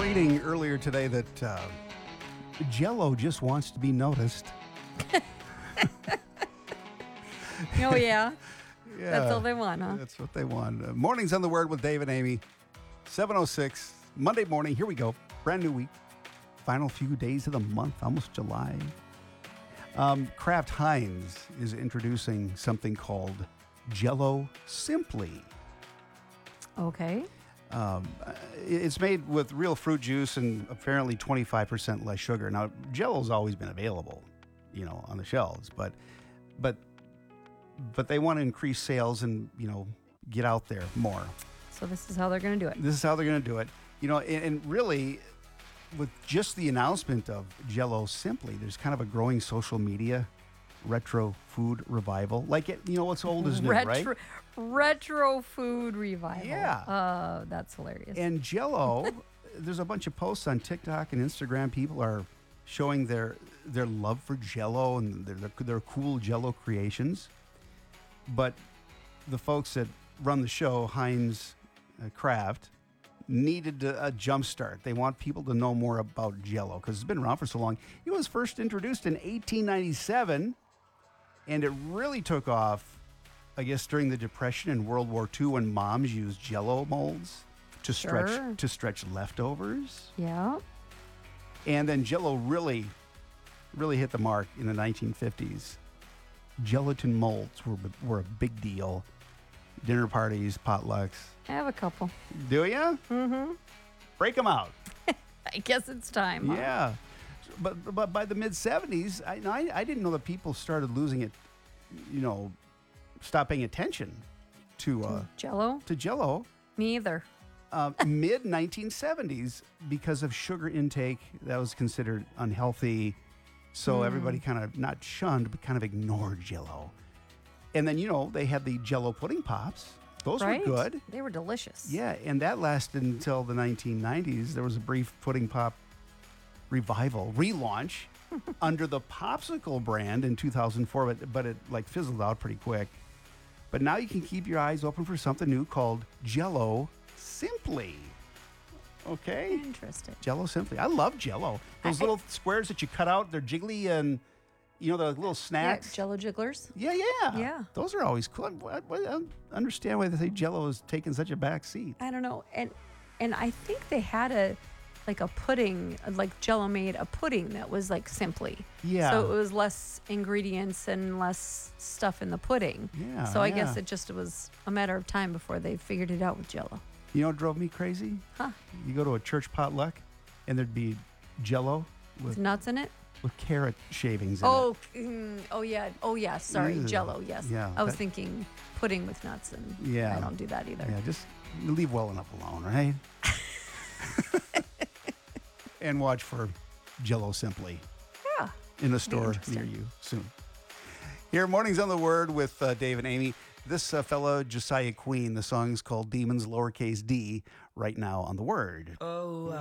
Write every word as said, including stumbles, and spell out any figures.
reading earlier today that uh, Jell-O just wants to be noticed. Oh, yeah. Yeah, That's all they want, huh? That's what they want. Uh, mornings on the Word with Dave and Amy. seven oh six, Monday morning. Here we go. Brand new week. Final few days of the month, almost July. Um, Kraft Heinz is introducing something called Jell-O Simply. Okay. Um, it's made with real fruit juice and apparently twenty-five percent less sugar. Now, Jell-O's always been available, you know, on the shelves, but but but they want to increase sales and, you know, get out there more. So this is how they're going to do it. This is how they're going to do it. You know, and, and really, with just the announcement of Jell-O Simply, there's kind of a growing social media retro food revival. Like, it, you know, what's old is new, retro, right? Retro food revival. Yeah. Uh, that's hilarious. And Jell-O, there's a bunch of posts on TikTok and Instagram. People are showing their their love for Jell-O and their, their, their cool Jell-O creations. But the folks that run the show, Heinz uh, Kraft, needed a, a jump start. They want people to know more about Jell-O because it's been around for so long. It was first introduced in eighteen ninety-seven, and it really took off, I guess, during the Depression and World War Two when moms used Jell-O molds to stretch Sure. to stretch leftovers. yeah. And then Jell-O really, really hit the mark in the nineteen fifties. Gelatin molds were were a big deal. Dinner parties, potlucks. I have a couple. Do ya? Mm-hmm. Break them out. I guess it's time. huh? Yeah. But but by the mid seventies, I, I I didn't know that people started losing it. You know, stop paying attention to uh, Jell-O? to Jell-O. Me either. Uh, mid nineteen seventies because of sugar intake that was considered unhealthy. So Mm. everybody kind of not shunned, but kind of ignored Jell-O. And then, you know, they had the Jell-O pudding pops. Those right? were good. They were delicious. Yeah, and that lasted until the nineteen nineties. There was a brief pudding pop revival, relaunch under the Popsicle brand in two thousand four, but, but it like fizzled out pretty quick. But now you can keep your eyes open for something new called Jell-O Simply. Okay? Interesting. Jell-O Simply. I love Jell-O. Those I- little squares that you cut out, they're jiggly and, you know, the little Yeah, snacks. Jell-O jigglers. Yeah, yeah. Yeah. Those are always cool. I, I, I don't understand why they say Jell-O is taking such a back seat. I don't know. And and I think they had a like a pudding, like Jell-O made a pudding that was like Simply. Yeah. So it was less ingredients and less stuff in the pudding. Yeah, So I guess yeah. it just was a matter of time before they figured it out with Jell-O. You know what drove me crazy? Huh. You go to a church potluck and there'd be Jell-O With with, nuts in it? with carrot shavings in Oh, mm, oh yeah. Oh yeah. Sorry, Ew. Jell-O. Yes. Yeah, I was that- thinking pudding with nuts, and Yeah. I don't do that either. it. Yeah, just leave well enough alone, right? And watch for Jell-O Simply Yeah. in the store interesting. near you soon. Here, Mornings on the Word with uh, Dave and Amy. This uh, fellow, Josiah Queen, the song's called Demons, lowercase d, right now on the Word. Oh,